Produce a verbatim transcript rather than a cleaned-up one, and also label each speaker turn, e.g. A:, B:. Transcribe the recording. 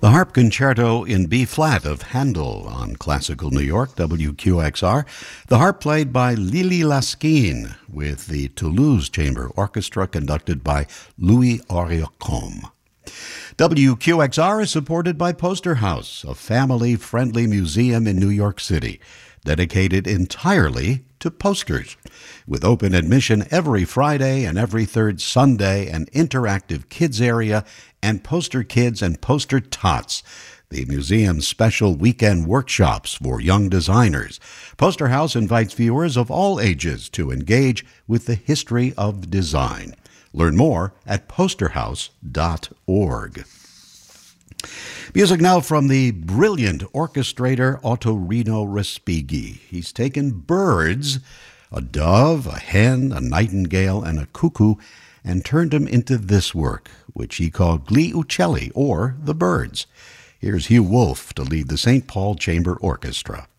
A: The Harp Concerto in B-flat of Handel on Classical New York, W Q X R. The harp played by Lili Laskin with the Toulouse Chamber Orchestra conducted by Louis Oriacom. W Q X R is supported by Poster House, a family-friendly museum in New York City, dedicated entirely to posters. With open admission every Friday and every third Sunday, an interactive kids area, and poster kids and poster tots. The museum's special weekend workshops for young designers. Poster House invites viewers of all ages to engage with the history of design. Learn more at poster house dot org. Music now from the brilliant orchestrator Ottorino Respighi. He's taken birds, a dove, a hen, a nightingale, and a cuckoo, and turned them into this work, which he called Gli Uccelli, or The Birds. Here's Hugh Wolf to lead the Saint Paul Chamber Orchestra.